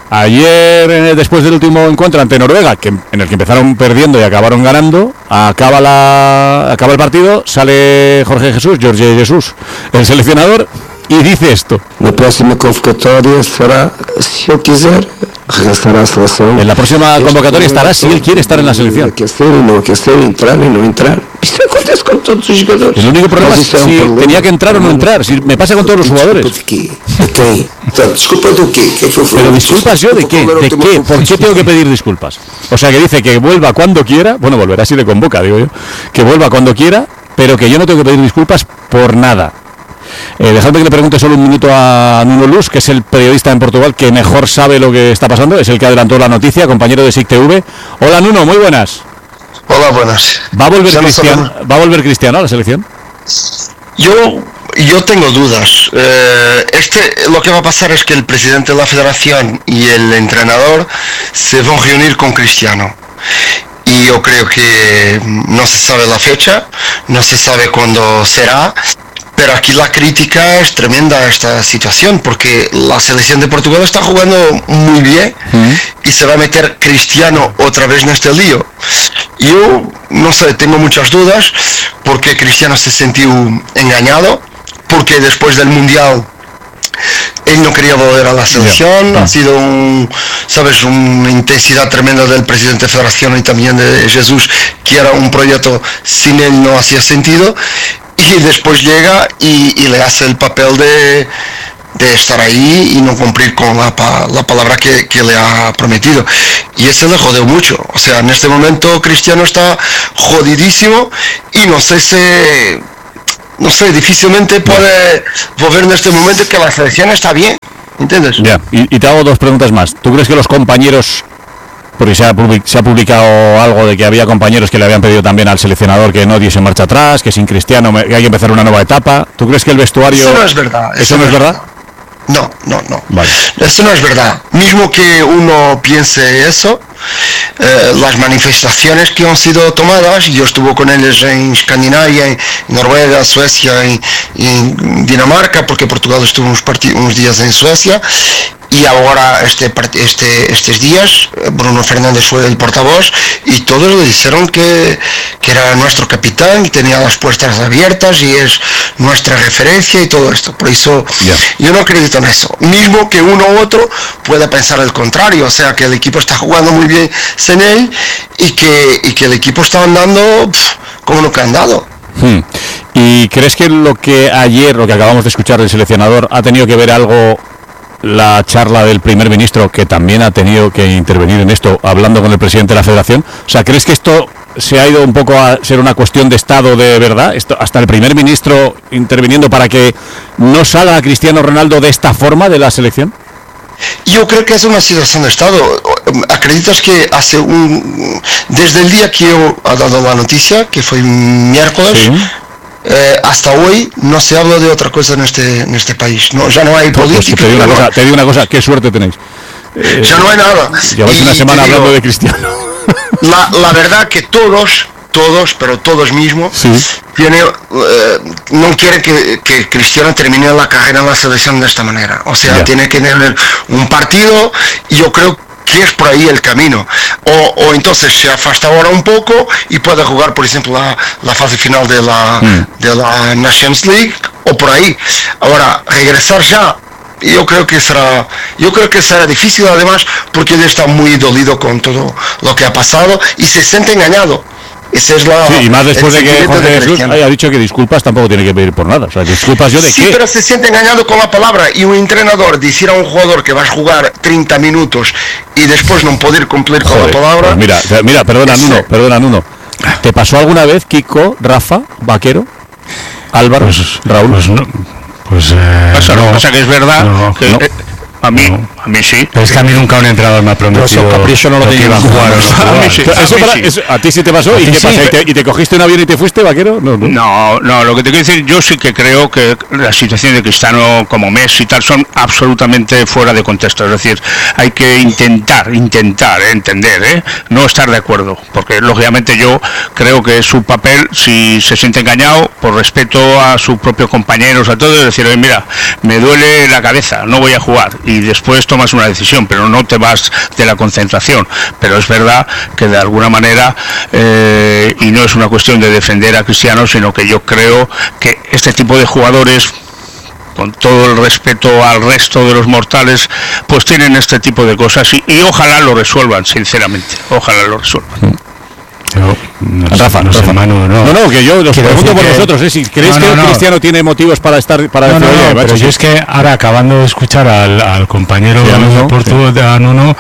ayer, después del último encuentro ante Noruega, que, en el que empezaron perdiendo y acabaron ganando, acaba, la, acaba el partido, sale Jorge Jesús, Jorge Jesús, el seleccionador, y dice esto.
La próxima convocatoria será, si yo quiser, regresar a la selección.
En la próxima convocatoria estará si él quiere estar en la selección.
Que hacer y no que hacer, entrar y no entrar. Eso acontece con todos los jugadores.
El único problema es si tenía que entrar o no entrar. Si me pasa con todos los jugadores.
¿Disculpas de qué? ¿Qué fue?
Pero disculpas yo de qué, de qué, ¿por qué tengo que pedir disculpas? O sea, que dice que vuelva cuando quiera, bueno, volverá si le convoca, digo yo, que vuelva cuando quiera, pero que yo no tengo que pedir disculpas por nada. Eh, dejadme que le pregunte solo un minuto a Nuno Luz, que es el periodista en Portugal que mejor sabe lo que está pasando, es el que adelantó la noticia, compañero de S I C T V. Hola Nuno, muy buenas.
Hola, buenas.
¿Va a volver Cristiano, ¿va a volver Cristiano a la selección?
Yo yo tengo dudas. Eh, este lo que va a pasar es que el presidente de la federación y el entrenador se van a reunir con Cristiano. Y yo creo que no se sabe la fecha, no se sabe cuándo será. Pero aquí la crítica es tremenda a esta situación, porque la selección de Portugal está jugando muy bien y se va a meter Cristiano otra vez en este lío. Yo no sé, tengo muchas dudas, porque Cristiano se sintió engañado, porque después del Mundial él no quería volver a la selección, yeah. ha sido un, sabes, una intensidad tremenda del presidente de Federación y también de Jesús, que era un proyecto sin él no hacía sentido. Y después llega y, y le hace el papel de, de estar ahí y no cumplir con la, la palabra que, que le ha prometido. Y ese le jodió mucho. O sea, en este momento Cristiano está jodidísimo y no sé si... No sé, difícilmente puede volver en este momento, que la selección está bien. ¿Entiendes?
Ya, y, y te hago dos preguntas más. ¿Tú crees que los compañeros... Porque se ha, se ha publicado algo de que había compañeros que le habían pedido también al seleccionador que no diese marcha atrás, que sin Cristiano que hay que empezar una nueva etapa? ¿Tú crees que el vestuario...
Eso no es verdad.
¿Eso, ¿Eso no es verdad?
No, no, no.
Vale.
Eso no es verdad. Mismo que uno piense eso, eh, las manifestaciones que han sido tomadas, yo estuve con ellos en Escandinavia, en Noruega, Suecia y, y en Dinamarca, porque Portugal estuvo unos, unos días en Suecia. Y ahora este, este, estos días Bruno Fernández fue el portavoz y todos le dijeron que, que era nuestro capitán y tenía las puertas abiertas y es nuestra referencia y todo esto. Por eso yeah. yo no acredito en eso. Mismo que uno u otro pueda pensar el contrario, o sea que el equipo está jugando muy bien sin él y que, y que el equipo está andando pff, como lo que ha andado.
Hmm. ¿Y crees que lo que ayer, lo que acabamos de escuchar del seleccionador, ha tenido que ver algo la charla del primer ministro, que también ha tenido que intervenir en esto, hablando con el presidente de la federación? O sea, ¿crees que esto se ha ido un poco a ser una cuestión de Estado de verdad? Esto, hasta el primer ministro interviniendo para que no salga Cristiano Ronaldo de esta forma de la selección.
Yo creo que es una situación de Estado. ¿Acreditas que hace un... desde el día que yo ha dado la noticia, que fue miércoles, sí. Eh, hasta hoy no se habla de otra cosa en este en este país? No, ya no hay política.
Pues te, digo una cosa, te digo una cosa, qué suerte tenéis.
Eh, ya no hay nada.
Lleváis una semana digo, hablando de Cristiano.
La, la verdad que todos, todos, pero todos mismos, sí. tiene, eh, no quieren que, que Cristiano termine la carrera en la selección de esta manera. O sea, ya. tiene que tener un partido y yo creo que es por ahí el camino, o, o entonces se afasta ahora un poco y puede jugar, por ejemplo, la, la fase final de la, mm. de la Nations League, o por ahí. Ahora, regresar ya, yo creo que será, yo creo que será difícil, además, porque él está muy dolido con todo lo que ha pasado y se siente engañado. Esa es la,
sí, y más después de que Jorge de Jesús haya dicho que disculpas tampoco tiene que pedir por nada. O sea, disculpas yo de
sí,
qué.
Sí, pero se siente engañado con la palabra. Y un entrenador decir a un jugador que vas a jugar treinta minutos y después no poder cumplir Joder, con la palabra.
Pues mira, mira, perdona Nuno, ese. perdona Nuno. ¿Te pasó alguna vez, Kiko, Rafa, Vaquero, Álvaro,
pues,
Raúl?
Pues no. Pues eh, pasa, no, pasa que es verdad no, que no. Eh, a mí, no. a mí sí.
Pero es que a mí nunca un entrenador me ha prometido.
Capricho no lo te iba a jugar.
A mí sí. Eso para, eso, ¿A ti sí te pasó? ¿Y qué sí? pasa? ¿Y te, ¿Y te cogiste un avión y te fuiste, Vaquero? No, no,
no, no, lo que te quiero decir, yo sí que creo que la situación de Cristiano como Messi y tal son absolutamente fuera de contexto. Es decir, hay que intentar, intentar ¿eh? entender, ¿eh? no estar de acuerdo. Porque lógicamente yo creo que su papel, si se siente engañado, por respeto a sus propios compañeros, a todos, es decir, oye, mira, me duele la cabeza, no voy a jugar. Y después tomas una decisión, pero no te vas de la concentración. Pero es verdad que de alguna manera, eh, y no es una cuestión de defender a Cristiano, sino que yo creo que este tipo de jugadores con todo el respeto al resto de los mortales, pues tienen este tipo de cosas y, y ojalá lo resuelvan, sinceramente, ojalá lo resuelvan.
Yo, no sé,
Rafa,
no, sé,
Rafa.
Manu, no.
No, no, que yo os
Quiero
pregunto por
decir que-
vosotros, ¿eh? Si creéis
No,
que
no,
el
no.
Cristiano tiene motivos para estar para
No, no,
decir,
no,
oye,
pero
macho,
yo
sí.
es que ahora acabando de escuchar al, al compañero
Sí, a Nuno,
de Porto,
sí.
a Nuno,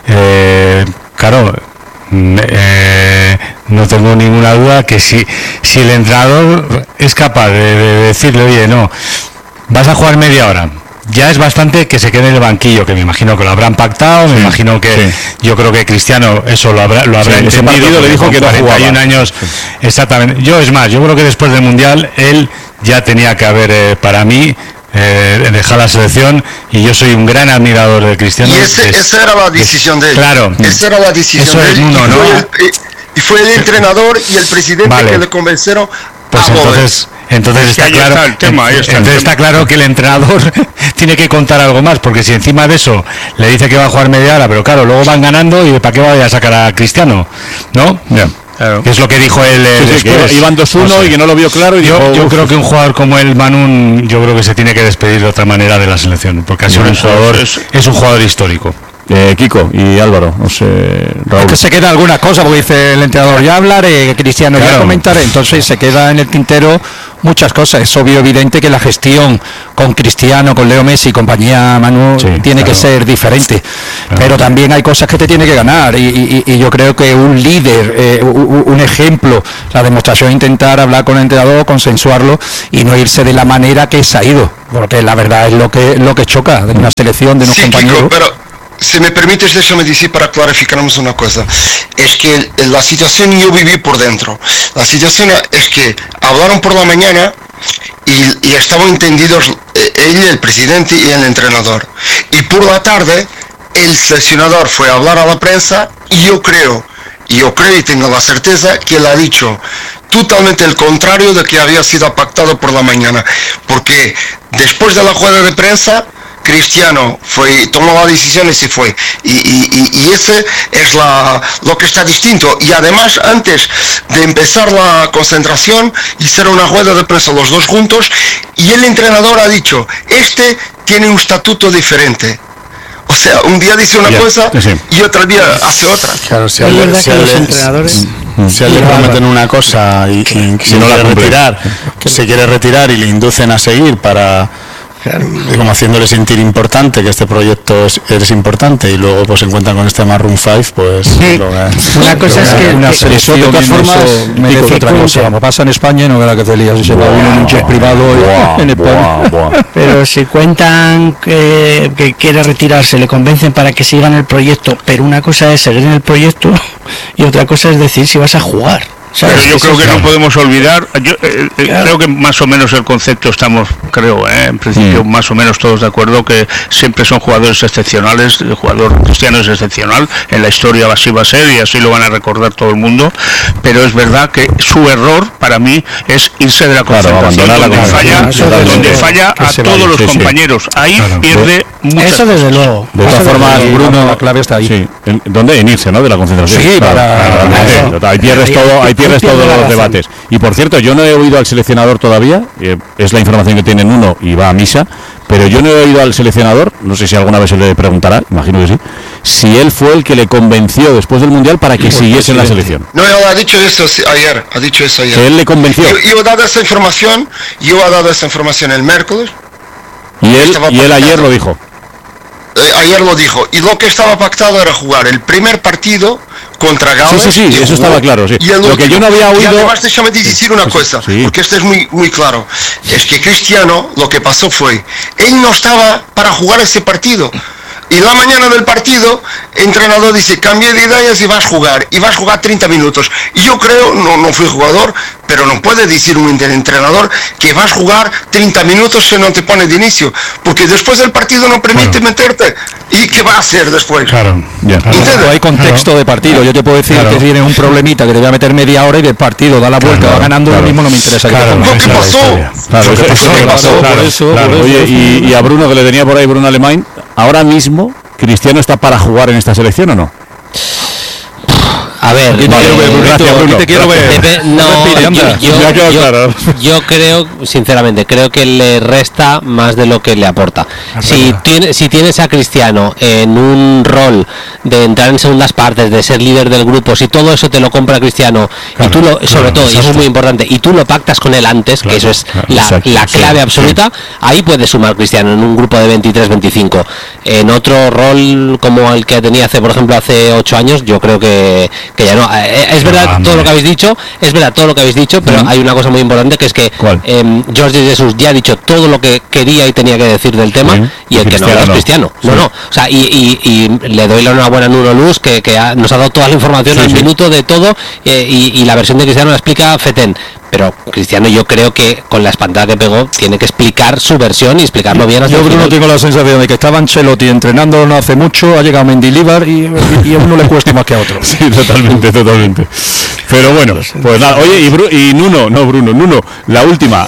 eh, claro, mm, eh, no tengo ninguna duda que si, si el entrenador es capaz de, de decirle, oye, no, vas a jugar media hora, ya es bastante que se quede en el banquillo, que me imagino que lo habrán pactado, me
Sí,
imagino que
sí.
yo creo que Cristiano eso lo habrá, lo habrá
Sí, en ese
entendido.
partido le
porque
dijo
con
que no
cuarenta y un
jugaba.
años, exactamente. Yo es más, yo creo que después del Mundial él ya tenía que haber, eh, para mí, eh, dejar la selección, y yo soy un gran admirador de Cristiano.
Y ese-
Es-
esa era la
es-
decisión de él.
Claro.
Esa era la decisión
Eso
de
es
él.
Nuno,
y,
¿no?
fue el, eh, y fue el entrenador y el presidente
Vale.
que le convencieron
Pues
a volver.
entonces, entonces
Es que
está
ahí
claro,
está el tema, ahí está el
entonces
tema.
está claro que el entrenador tiene que contar algo más, porque si encima de eso le dice que va a jugar media hora, pero claro, luego van ganando y ¿para qué vaya a sacar a Cristiano? ¿No?
Claro.
Que es lo que dijo él eh,
Sí, sí, que
después.
iban dos uno
No sé.
y que no lo vio claro y
yo,
dijo,
yo
"Uf".
creo que un jugador como el Manun, yo creo que se tiene que despedir de otra manera de la selección, porque ha sido un
Eso,
jugador,
eso.
es un jugador histórico.
Eh, Kiko y Álvaro, no sé, Raúl.
Es que se queda alguna cosa, porque dice el entrenador, ya hablaré, Cristiano, ya
Claro.
comentaré, entonces se queda en el tintero muchas cosas. Es obvio, evidente que la gestión con Cristiano, con Leo Messi y compañía, Manu,
Sí,
tiene que
claro.
ser diferente. Pero también hay cosas que te tiene que ganar, y, y- y yo creo que un líder, eh, u- u- un ejemplo, la demostración, intentar hablar con el entrenador, consensuarlo y no irse de la manera que se ha ido, porque la verdad es lo que lo que choca de una selección, de unos
Sí,
compañeros.
Kiko, pero si me permites, déjame decir para clarificarnos una cosa. Es que el- la situación yo viví por dentro. La situación es que hablaron por la mañana y, y estaban entendidos eh, él, el presidente y el entrenador. Y por la tarde el seleccionador fue a hablar a la prensa y yo creo, y yo creo y tengo la certeza que él ha dicho totalmente el contrario de que había sido pactado por la mañana. Porque después de la rueda de prensa, Cristiano fue, tomó la decisión y se fue. Y, y, y, y ese es la, lo que está distinto. Y además, antes de empezar la concentración, hicieron una rueda de prensa los dos juntos y el entrenador ha dicho, este tiene un estatuto diferente. O sea, un día dice una
Ya,
cosa
sí.
y otro día hace otra.
Claro, si
Es
a él,
verdad
si
que
a él
los
le-
entrenadores-
si a él le prometen una cosa y, y se
no la
quiere
cumple.
retirar, se quiere retirar y le inducen a seguir para como haciéndole sentir importante, que este proyecto es, es importante, y luego pues se encuentran con este Maroon cinco, pues lo que-
Una cosa es que-
una
que-
selección,
de todas
eso
formas,
merece
Kiko,
otra
Kiko,
cosa. Como pasa en España, no verá que te lías y se va uno en un jet privado
Buah,
en España.
buah, buah.
Pero si cuentan que, que quiere retirarse, le convencen para que sigan el proyecto, pero una cosa es seguir en el proyecto y otra cosa es decir si vas a jugar. ¿sabes?
Pero yo
Eso
creo
es-
que no podemos olvidar, yo eh, eh,
Claro.
creo que más o menos el concepto estamos, creo, eh, en principio
Mm.
más o menos todos de acuerdo que siempre son jugadores excepcionales, el jugador Cristiano es excepcional, en la historia así va a ser y así lo van a recordar todo el mundo, pero es verdad que su error para mí es irse de la
Claro,
concentración,
abandonar la
donde falla,
concentración,
donde
totalmente.
falla
Que
a
se
todos
vaya,
los
sí, sí.
compañeros, ahí
Claro.
pierde muchas
Eso desde luego.
De todas
Eso desde
formas,
luego.
Bruno,
la clave está ahí.
Sí. ¿En- ¿Dónde? En irse, ¿no? De la concentración.
Sí,
Claro,
para-
claramente.
claro.
Ahí pierdes
Ahí-
todo, ahí
ahí
pierdes
pierde
todos
la
los
razón.
debates. Y por cierto, yo no he oído al seleccionador todavía, eh, es la información que tiene uno y va a misa, pero yo no he oído al seleccionador, no sé si alguna vez se le preguntará, imagino que sí, si él fue el que le convenció después del Mundial para que siguiese en la selección.
No, él ha dicho eso sí, ayer, ha dicho eso ayer.
Que él le convenció.
Yo, yo he dado esa información, yo he dado esa información el miércoles.
Y él,
Estaba
y él ayer
pactado.
lo dijo.
Eh, ayer lo dijo, y lo que estaba pactado era jugar el primer partido contra Gales.
Sí, sí, sí,
y
eso
jugó.
estaba claro, sí.
Y el
Lo que
último.
yo no había
Y
oído-
además, déjame decir una cosa,
sí.
porque esto es muy, muy claro. Es que Cristiano, lo que pasó fue, él no estaba para jugar ese partido. Y la mañana del partido, el entrenador dice, cambie de ideas y vas a jugar. Y vas a jugar treinta minutos. Y yo creo, no, no fui jugador, pero no puede decir un entrenador que vas a jugar treinta minutos si no te pone de inicio. Porque después del partido no permite meterte. ¿Y qué va a hacer después?
Claro,
ya.
¿Entiendes?
Hay contexto de partido. Yo te puedo decir
Claro.
que tienes un problemita que te voy a meter media hora y del partido da la vuelta,
Claro,
va ganando,
claro.
lo mismo no me interesa. que
Claro,
te ponga.
¿Qué
esa es la
pasó?
historia.
Claro,
Lo que
eso-
pasó,
eso
que
que
pasó,
pasó,
por eso,
claro.
por
Oye,
eso.
y, y a Bruno, que le tenía por ahí Bruno Alemán, ahora mismo, ¿Cristiano está para jugar en esta selección o no?
A ver,
Aquí te
vale,
quiero ver, Bruno,
Bruno,
aquí te quiero ver.
Dep- no,
Respire, anda.
yo, yo,
Ya ha quedado
yo-
claro.
yo creo, sinceramente, creo que le resta más de lo que le aporta. Si, tiene, si tienes a Cristiano en un rol de entrar en segundas partes, de ser líder del grupo, si todo eso te lo compra Cristiano, y tú lo, sobre
claro,
todo, y eso
exacto.
es muy importante, y tú lo pactas con él antes, que eso es
claro,
la,
exacto,
la
sí,
clave
sí.
absoluta, ahí puede sumar Cristiano en un grupo de veintitrés veinticinco. En otro rol como el que tenía hace, por ejemplo, hace ocho años, yo creo que, que ya no. Eh, Es verdad
Ah,
todo
hombre.
lo que habéis dicho, es verdad todo lo que habéis dicho, pero hay una cosa muy importante, que es que eh, Jorge Jesús ya ha dicho todo lo que quería y tenía que decir del tema,
Sí.
y el
Y
que no habla es
Cristiano
Cristiano. No,
no.
no. O sea, y, y- y le doy la enhorabuena a Nuno Luz, que, que ha- nos ha dado toda la información
Sí,
al
sí.
minuto de todo, eh, y, y la versión de Cristiano la explica Feten. Pero Cristiano, yo creo que con la espantada que pegó, tiene que explicar su versión y explicarlo bien hasta
Yo,
el
Bruno,
final.
tengo la sensación de que estaba Ancelotti entrenando no hace mucho, ha llegado Mendilibar y, y a uno le cuesta más que a otro.
Sí, totalmente, totalmente. Pero bueno, pues nada. Oye, y, Bru- y Nuno, no Bruno, Nuno, la última.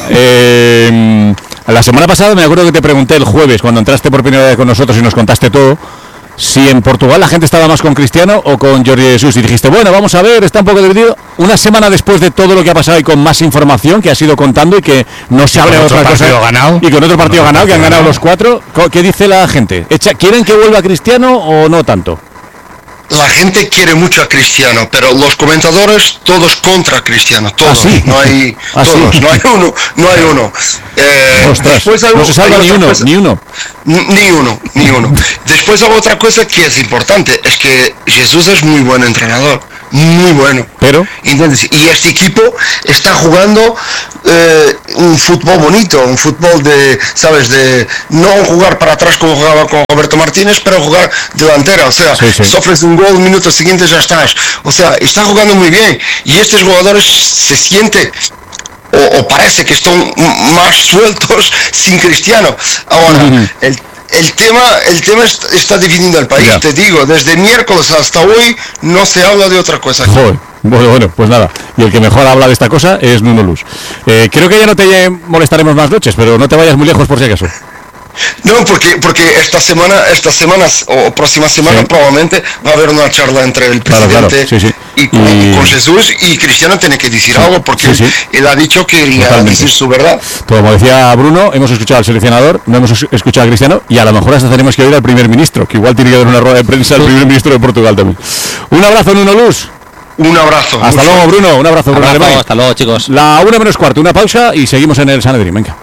Eh, la semana pasada me acuerdo que te pregunté el jueves, cuando entraste por primera vez con nosotros y nos contaste todo, si en Portugal la gente estaba más con Cristiano o con Jorge Jesús, y dijiste, bueno, vamos a ver, está un poco dividido. Una semana después de todo lo que ha pasado y con más información que has ido contando y que no se habla de
otro
otra cosa,
partido ganado.
y con otro partido ganado, que han ganado los cuatro, co- ¿qué dice la gente? Echa- ¿Quieren que vuelva Cristiano o no tanto?
La gente quiere mucho a Cristiano, pero los comentadores todos contra Cristiano, todos.
¿Ah, sí?
No hay
¿Ah, sí?
todos, no hay uno, no hay uno. Eh,
Ostras,
después hay-
no se salva
hay
ni
otra
uno,
cosa.
ni uno.
N- Ni uno, ni uno. Después hay otra cosa que es importante, es que Jesús es muy buen entrenador, muy bueno.
Pero
¿Entiendes? Y este equipo está jugando eh, un fútbol bonito, un fútbol de, ¿sabes? De no jugar para atrás como jugaba con Roberto Martínez, pero jugar delantera. O sea,
Sí, sí.
sofres un gol, minuto siguiente ya estás. O sea, está jugando muy bien. Y estos jugadores se sienten, o, o parece que están m- más sueltos sin Cristiano. Ahora, el, el tema el tema est- está dividiendo el país,
Ya.
te digo, desde miércoles hasta hoy no se habla de otra cosa.
Joder. Bueno, bueno, pues nada. Y el que mejor habla de esta cosa es Nuno Luz. Eh, creo que ya no te molestaremos más noches, pero no te vayas muy lejos por si acaso.
No, porque porque esta semana, estas semanas o próxima semana
Sí.
probablemente va a haber una charla entre el
Claro,
presidente
claro, sí, sí.
Y, con,
Y-
con Jesús, y Cristiano tiene que decir
Sí,
algo porque
sí, sí.
él ha dicho que quería
Totalmente.
decir su verdad.
Como decía Bruno, hemos escuchado al seleccionador, no hemos es- escuchado a Cristiano, y a lo mejor hasta tenemos que oír al primer ministro, que igual tiene que dar una rueda de prensa al primer ministro de Portugal también. Un abrazo, Nuno Luz.
Un abrazo.
Hasta luego, Bruno. Un abrazo, Bruno
Abrazo,
Alemán.
hasta luego, chicos.
La una menos cuarto, una pausa y seguimos en el Sanedrín. Venga.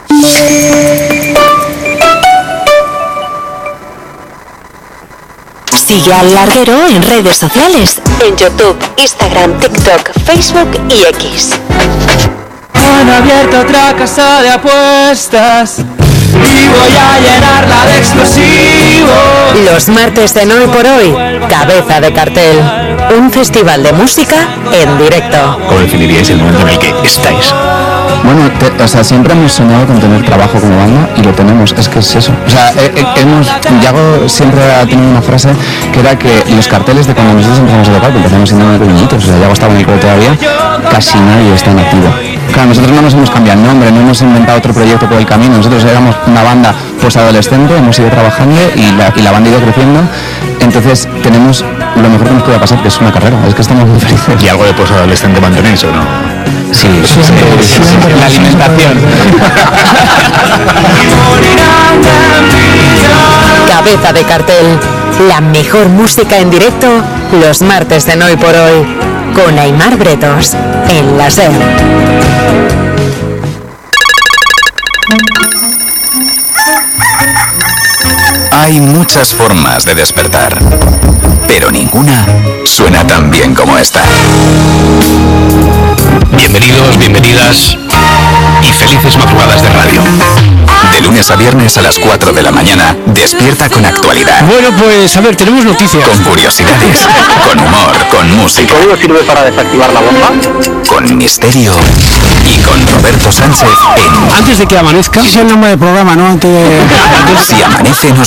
Sigue al larguero en redes sociales, en YouTube, Instagram, TikTok, Facebook y X.
Han abierto otra casa de apuestas y voy a llenarla de explosivos.
Los martes de Hoy por Hoy, Cabeza de Cartel. Un festival de música en directo.
¿Cómo definiríais el momento en el que estáis?
Bueno, te- o sea, siempre hemos soñado con tener trabajo como banda y lo tenemos, es que es eso. O sea, eh, eh, hemos, Yago siempre ha tenido una frase que era que los carteles de cuando nosotros empezamos a tocar, que empezamos siendo muy pequeñitos, o sea, Yago estaba en el cole todavía, casi nadie está en activo. Claro, nosotros no nos hemos cambiado el nombre, no hemos inventado otro proyecto por el camino, nosotros éramos una banda posadolescente, hemos ido trabajando y la, y la banda ha ido creciendo, entonces tenemos lo mejor que nos puede pasar, que es una carrera, es que estamos muy felices.
¿Y algo de posadolescente mantenéis o no?
Sí, sí, sí, sí, sí, la alimentación.
Cabeza de Cartel. La mejor música en directo los martes de Hoy por Hoy. Con Aimar Bretos. En la SER.
Hay muchas formas de despertar, pero ninguna suena tan bien como esta. Bienvenidos, bienvenidas y felices madrugadas de radio. De lunes a viernes a las cuatro de la mañana, despierta con actualidad.
Bueno, pues a ver, tenemos noticias.
Con curiosidades, con humor, con música.
¿El código sirve para desactivar la bomba?
Con misterio y con Roberto Sánchez en
Antes de que amanezca. Es el nombre del programa, ¿no? Antes de...
Si amanece nos